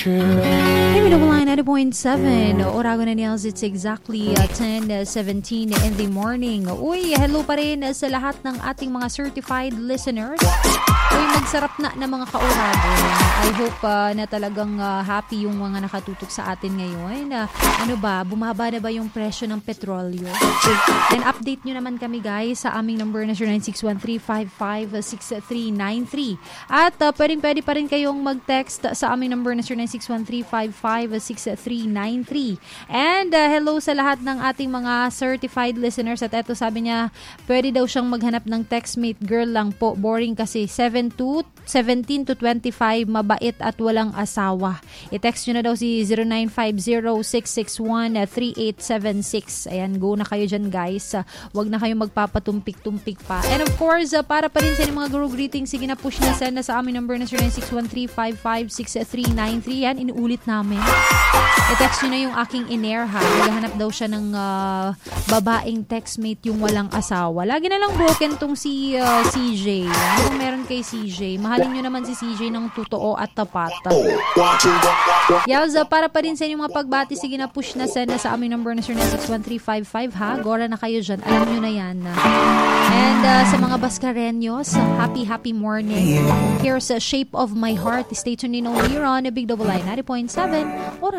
Hey, double line 90.7 Oragon and Niels, it's exactly 10:17 in the morning. Uy, hello pa rin sa lahat ng ating mga certified listeners. Uy, magsarap na mga kauragon. I hope na talagang happy yung mga nakatutok sa atin ngayon. Ano ba, bumaba na ba yung presyo ng petrolyo? And update nyo naman kami guys sa aming number na 0961-355-6393. At pwede pa rin kayong mag-text sa aming number na 0961-355-6393. And hello sa lahat ng ating mga certified listeners. At eto sabi niya, pwede daw siyang maghanap ng textmate. Girl lang po, boring kasi 17 to 25, mabait at walang asawa. I-text nyo na daw si 0950-661-3876. Ayan, go na kayo dyan guys. Wag na kayo magpapatumpik-tumpik pa. And of course, para pa rin sa mga guru greetings, sige na push na send na sa aming number na 0961-355-6393. Yan, inuulit namin. I-text nyo na yung aking iner ha. Maghahanap daw siya ng babaeng textmate yung walang asawa. Lagi na lang broken tong si CJ. Ano kung meron kay CJ? Mahalin nyo naman si CJ ng totoo at tapat. Yalza, para pa rin sa inyong mga pagbati, sige na push na send na sa aming number na 0961-355 ha. Gora na kayo dyan. Alam nyo na yan. And sa mga Baskarenyos, happy morning. Here's a Shape of My Heart. Stay tuned in only on a Big Double I 90.7 or